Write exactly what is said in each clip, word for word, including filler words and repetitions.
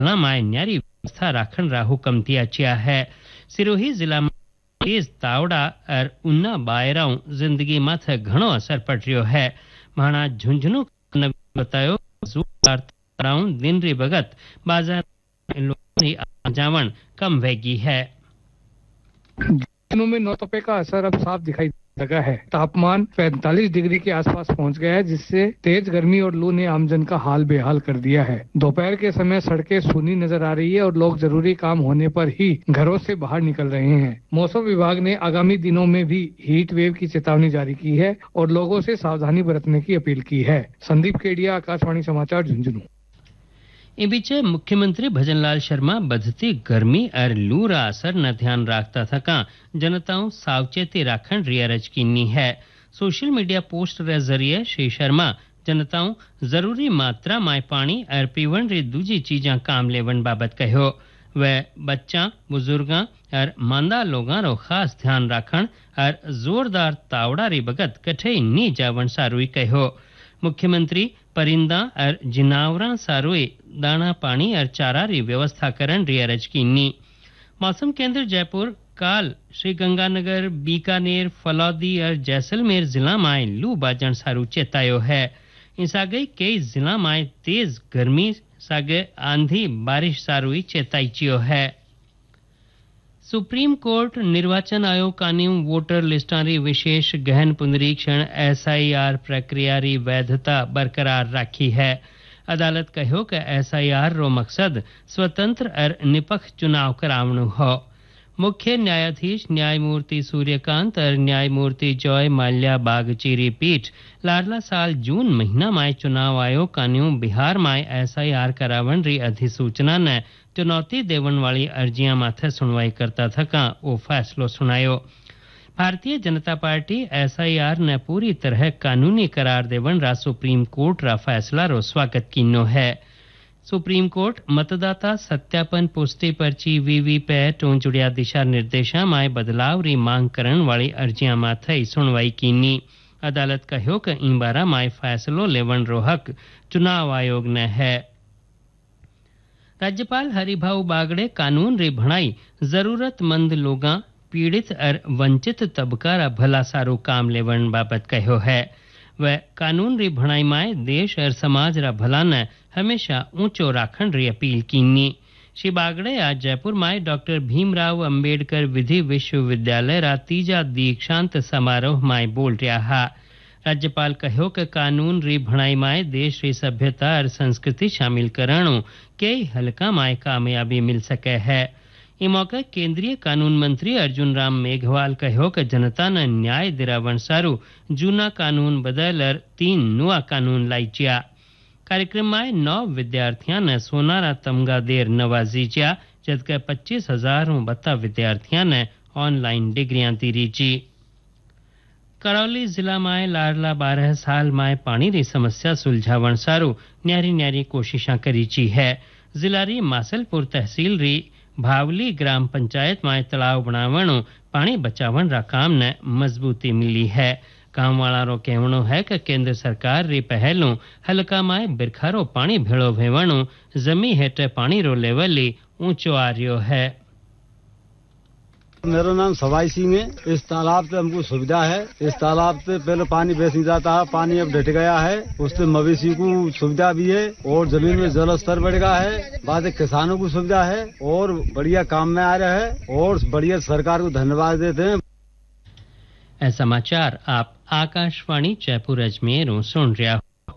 My न्यारी व्यवस्था राखण रा हुकम दिया गया है। सिरोही जिला में तेज तावड़ा और उन्ना बायराऊ जिंदगी माथे घणो असर पड़ रह्यो है। महाना झुंझुनू बतायो जोरदार तावड़ाऊ दिन री बगत बाजार लोगों की आवाजावण कम वेगी है। दिनों में नौतपे का असर अब साफ दिखाई लगा है। तापमान पैंतालीस डिग्री के आसपास पहुंच गया है, जिससे तेज गर्मी और लू ने आमजन का हाल बेहाल कर दिया है। दोपहर के समय सड़कें सूनी नजर आ रही है और लोग जरूरी काम होने पर ही घरों से बाहर निकल रहे हैं। मौसम विभाग ने आगामी दिनों में भी हीट वेव की चेतावनी जारी की है और लोगों से सावधानी बरतने की अपील की है। संदीप केडिया, आकाशवाणी समाचार, झुंझुनू। ए बीचे मुख्यमंत्री भजनलाल शर्मा बढ़ती गर्मी और लू रा असर न ध्यान राखता थका जनताओं सावचेती राखण री अरज कीनी है। सोशल मीडिया पोस्ट रे जरिए श्री शर्मा जनताओं जरूरी मात्रा में पानी और पीवण री दूजी चीजा काम लेवन बाबत कहो। वह बच्चा, बुजुर्गा और मांदा लोगां रो खास ध्यान राखण और जोरदार तावड़ा री बगत कठे नी जावन सारुई कहो। मुख्यमंत्री परिंदा और जिनावरा सारुई दाना पानी और चारा री व्यवस्था करन री अरज कीनी। मौसम केंद्र जयपुर काल श्री गंगानगर, बीकानेर, फलौदी और जैसलमेर जिला में लू बाजन सारू चेतायो है। इस आगे कई जिला में तेज गर्मी सागे आंधी बारिश सारुई चेताईचियो है। सुप्रीम कोर्ट निर्वाचन आयोग कानून वोटर लिस्टारी विशेष गहन पुनरीक्षण एस आई आर प्रक्रिया री वैधता बरकरार राखी है। अदालत कहो कि एस आई आर रो मकसद स्वतंत्र और निपक्ष चुनाव करावणु हो। मुख्य न्यायाधीश न्यायमूर्ति सूर्यकांत और न्यायमूर्ति जॉय माल्या बागचीरी पीठ लाडला साल जून महीना में चुनाव आयोग कानून बिहार में एस आई आर करावण री अधिसूचना ने चुनौती देवन वाली अर्जियां माथे सुनवाई करता थका वो फैसलो सुनायो। Bharatiya Janata party S I R ने पूरी तरह कानूनी करार देवन रा सुप्रीम कोर्ट रा फैसला रो स्वागत कीनो है। सुप्रीम कोर्ट मतदाता सत्यापन पुष्टि पर्ची वीवीपैट और जुड़िया दिशा निर्देशा में बदलाव री मांग करन वाली अर्जियां माथे सुनवाई कीनी। अदालत कहो कि इन बारा में फैसलो लेवन रो हक चुनाव आयोग ने है। राज्यपाल हरिभाऊ बागड़े कानून री भणाई जरूरतमंद लोगां, पीड़ित और वंचित तबका रा भला सारू काम लेवन बाबत कहो है। वह कानून री भणाई में देश और समाज रा भला ने हमेशा ऊंचो राखण री अपील कीनी। श्री बागड़े आज जयपुर में डॉक्टर भीमराव अंबेडकर विधि विश्वविद्यालय रा तीजा दीक्षांत समारोह में बोल रहा हा। राज्यपाल कहो कि कानून री भणाई में देश री सभ्यता और संस्कृति शामिल करणु कई हलका में कामयाबी मिल सके है। इस मौके केंद्रीय कानून मंत्री अर्जुन राम मेघवाल कहो कि जनता ने न्याय दिरावण सारू जूना कानून बदल तीन नुआ कानून लाइचिया। कार्यक्रम में नौ विद्यार्थियों ने सोनारा तमगा देर नवाजीचिया, जबकि पच्चीस हजार बत्ता विद्यार्थियों ने ऑनलाइन डिग्रियां दी रीची। करौली जिला में लाडला बारह साल में पानी री समस्या सुलझावण सारू न्यारी न्यारी कोशिशां करीची है। जिला री मासलपुर तहसील री भावली ग्राम पंचायत में तालाब बनावण पानी बचावण रा काम ने मजबूती मिली है। काम वाला रो कहवणो है कि केंद्र सरकार री पहलों हलका में बिरखारो पानी भेड़ो भेवणो जमी हेठे पानी रो लेवल ऊंचो आ रह्यो है। मेरा नाम सवाई सिंह है। इस तालाब पे हमको सुविधा है। इस तालाब पे पहले पानी बेच नहीं जाता है, पानी अब डट गया है। उससे मवेशी को सुविधा भी है और जमीन में जल स्तर बढ़ गया है। बाद किसानों को सुविधा है और बढ़िया काम में आ रहा है और बढ़िया सरकार को धन्यवाद देते हैं। ऐसा समाचार आप आकाशवाणी जयपुर अजमेर सुन रहा हो।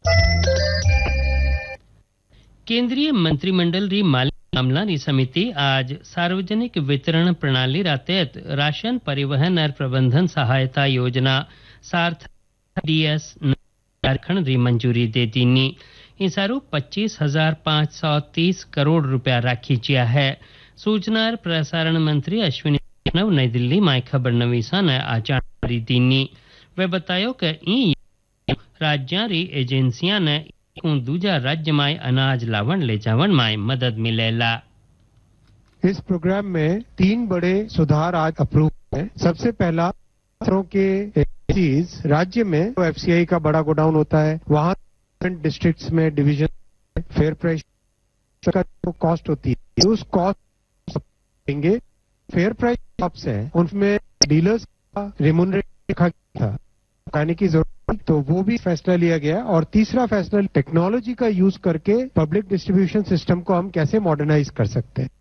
केंद्रीय मंत्रिमंडल री माली मामला री समिति आज सार्वजनिक वितरण प्रणाली रा तहत राशन परिवहन और प्रबंधन सहायता योजना सार्थक डीएस झारखंड री मंजूरी दे दीनी। इन सारू पच्चीस हजार पाँच सौ तीस करोड़ रुपया राखी चिया है। सूचना और प्रसारण मंत्री अश्विनी वैष्णव नई दिल्ली में खबर नवीसा ने आज जानकारी दीनी। वे बतायो कि इन राज्यां री एजेंसियां ने दूजा राज्य में अनाज लावण ले जावण में मदद मिलेला। इस प्रोग्राम में तीन बड़े सुधार आज अप्रूव है। सबसे पहला के चीज राज्य में एफसीआई का बड़ा गोडाउन होता है, वहाँ डिस्ट्रिक्ट्स में डिवीजन फेयर प्राइस का जो कॉस्ट होती है उस कॉस्ट देंगे। फेयर प्राइस शॉप्स हैं उनमें डीलर्स का रिम्यूनरेशन रखा गया था, कहने की जरूरत, तो वो भी फैसला लिया गया। और तीसरा फैसला टेक्नोलॉजी का यूज करके पब्लिक डिस्ट्रीब्यूशन सिस्टम को हम कैसे मॉडर्नाइज कर सकते हैं।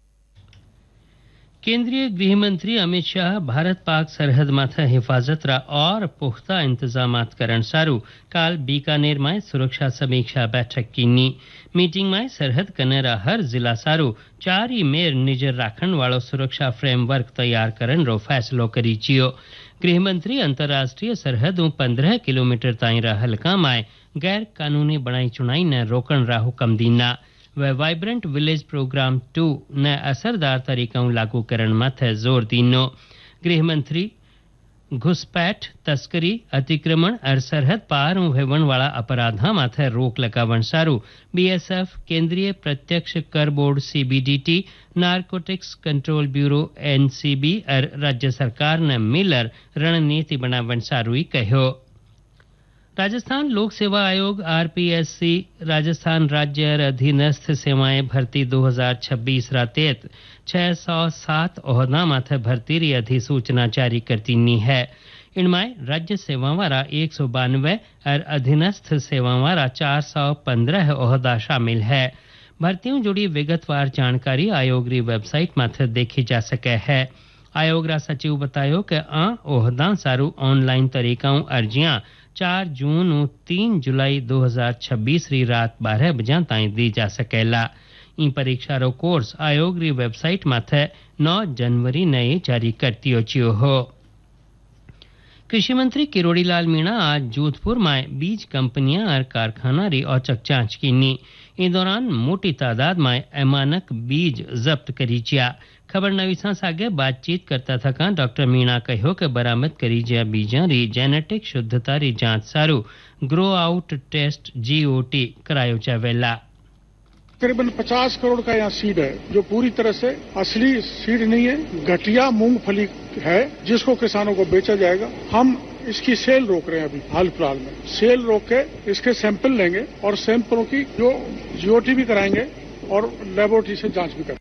केंद्रीय गृह मंत्री अमित शाह भारत पाक सरहद माथे हिफाजत रा और पुख्ता इंतजामात करण सारू काल बीकानेर में सुरक्षा समीक्षा बैठक कीनी। मीटिंग में सरहद कनेरा हर जिला सारू चार मेर निजर राखण वालों सुरक्षा फ्रेमवर्क तैयार करन रो फैसलो करी चियो। गृह मंत्री अंतर्राष्ट्रीय सरहदों पंद्रह किलोमीटर ताई रहल कामाय गैर कानूनी बनाई चुनाई न रोकण रा हुकम दीना। व वाइब्रेंट विलेज प्रोग्राम टू न असरदार तरीकों लागू करण माथे जोर दीनो। गृह मंत्री घुसपैठ, तस्करी, अतिक्रमण और सरहद पार होवण वाला अपराधा माथे रोक लगावण सारू बीएसएफ, केंद्रीय प्रत्यक्ष कर board CBDT, narcotics control bureau NCB और राज्य सरकार ने मिलर रणनीति बनावण सारू ही कहो। राजस्थान लोक सेवा आयोग आरपीएससी राजस्थान राज्य अधीनस्थ सेवाएं भर्ती दो हज़ार छब्बीस रातेत छह सौ सात ओहदा माथे भर्ती री अधिसूचना जारी करती नी है। इनमें राज्य सेवा वाला एक सौ बानवे और अधीनस्थ सेवा वाला चार सौ पंद्रह ओहदा शामिल है। भर्तियों जुड़ी विगतवार जानकारी आयोग री वेबसाइट माथे देखी जा सके है। आयोग रा सचिव बतायो कि आ ओहदा सारू ऑनलाइन तरीकाओं अर्जियां चार जून और तीन जुलाई दो हज़ार छब्बीस री रात बारह बजे ताई दी जा सकेला। इन परीक्षा रो कोर्स आयोग री वेबसाइट माथे नौ जनवरी नए जारी करती ओचियो हो। कृषि मंत्री किरोड़ीलाल मीणा आज जोधपुर में बीज कंपनियां और कारखाना री औचक जांच कीनी। इस दौरान मोटी तादाद में अमानक बीज जब्त करी जिया। खबर नवीसा सागे बातचीत करता थका डॉक्टर मीणा कहो कि बरामद करी जिया बीजा री जेनेटिक शुद्धता री जांच सारू ग्रो आउट टेस्ट जीओटी करायो जावेला। करीबन पचास करोड़ का यहाँ सीड है जो पूरी तरह से असली सीड नहीं है, घटिया मूंगफली है जिसको किसानों को बेचा जाएगा। हम इसकी सेल रोक रहे हैं अभी हाल फिलहाल में। सेल रोक के इसके सैंपल लेंगे और सैंपलों की जो जीओटी भी कराएंगे और लेबोरेटरी से जांच भी करेंगे।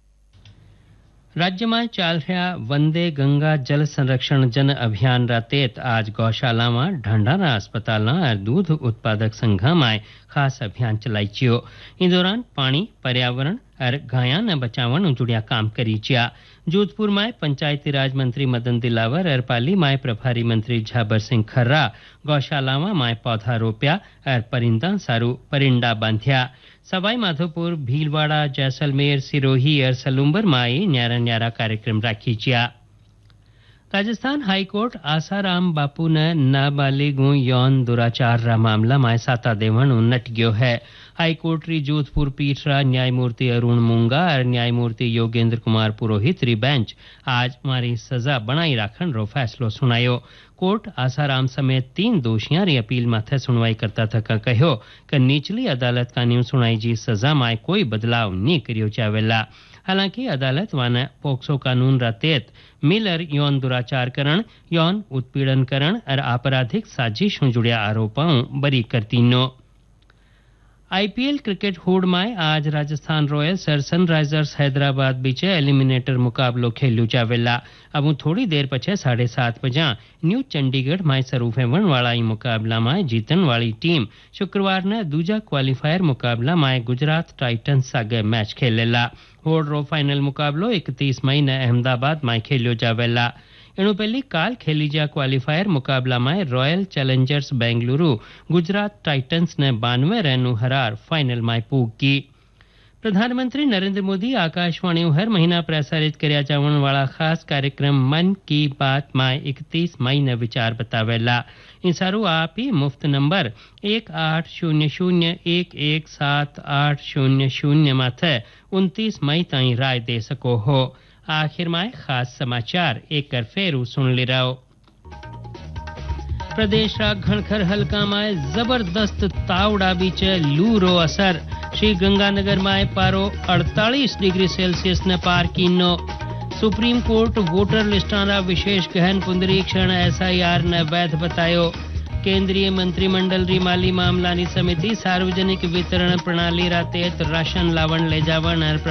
राज्य में चाल रहा वंदे गंगा जल संरक्षण जन अभियान रातेत आज गौशाला में ढंढारा अस्पताल और दूध उत्पादक संघा में खास अभियान चलाई चियो। इन दौरान पानी, पर्यावरण और गाया न बचावन जुड़िया काम करी चिया। जोधपुर में पंचायती राज मंत्री मदन दिलावर और पाली में प्रभारी मंत्री झाबर सिंह खर्रा गौशाला में पौधा रोप्या और परिंदा सारू परिंडा बांध्या। सवाई माधोपुर, भीलवाड़ा, जैसलमेर, सिरोही और सलूम्बर में न्यारा न्यारा कार्यक्रम राखी चिया। राजस्थान हाईकोर्ट आसाराम बापू ने नाबालिगों यौन दुराचार रा मामला में साता देवण नट गयो है। हाईकोर्ट री जोधपुर पीठ रा न्यायमूर्ति अरुण मूंगा और न्यायमूर्ति योगेंद्र कुमार पुरोहित री बेंच आज मारी सजा बनाई राखण रो फैसलो सुनायो। कोर्ट आसाराम समेत तीन दोषियां री अपील माथे सुनवाई करता थका कहो कि निचली अदालत कानून सुनाई जी सजा में कोई बदलाव नहीं करियो जावेला। हालांकि अदालत वाने पोक्सो कानून रा तहत मिलर यौन दुराचार करण, यौन उत्पीड़न करण और आपराधिक साजिश जुड़िया आरोपों बरी करती नो। आईपीएल क्रिकेट होड़ में आज राजस्थान रॉयल्स और सनराइजर्स हैदराबाद बीच एलिमिनेटर मुकाबलो खेलू जावेला। अब थोड़ी देर पछे साढ़े सात बजे न्यू चंडीगढ़ में शुरू होने वाला मुकाबला में जीतन वाली टीम शुक्रवार ने दूजा क्वालिफायर मुकाबला में गुजरात टाइटन्स सागे मैच खेलेला। होड़ रो फाइनल मुकाबलो इकतीस मई ने अहमदाबाद में खेलो जावेला। एणु पहली काल खेली जा क्वालिफायर मुकाबला में royal Challengers Bengaluru Gujarat titans ने बानवे रन हरार फाइनल में पूग की। प्रधानमंत्री नरेंद्र मोदी आकाशवाणी हर महीना प्रसारित करया जावन वाला खास कार्यक्रम मन की बात में इकतीस मई ने विचार बतावेला। इन सारू आप ही मुफ्त नंबर एक आठ शून्य शून्य एक एक सात आठ शून्य शून्य माथे उनतीस मई ताई राय दे सको हो। आखिर में खास समाचार एक कर फेरू सुन ले रहो। प्रदेश रा घणखर हल्का में जबरदस्त तावड़ा बीच लू रो असर। श्री गंगानगर में पारो अड़तालीस डिग्री सेल्सियस ने पार कीनो। सुप्रीम कोर्ट वोटर लिस्टा रा विशेष गहन पुनरीक्षण एसआईआर ने वैध बतायो। केंद्रीय मंत्रिमंडल री माली मामलानी समिति सार्वजनिक वितरण प्रणाली रा तहत राशन लावण ले जावण और